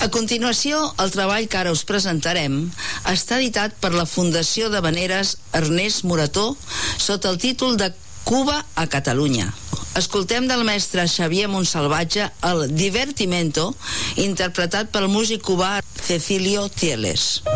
A continuació, el treball que ara us presentarem està editat per la Fundació d'Havaneres Ernest Morató sota el títol de Cuba a Catalunya. Escoltem del mestre Xavier Montsalvatge el Divertimento, interpretat pel músic cubà Cecilio Tieles.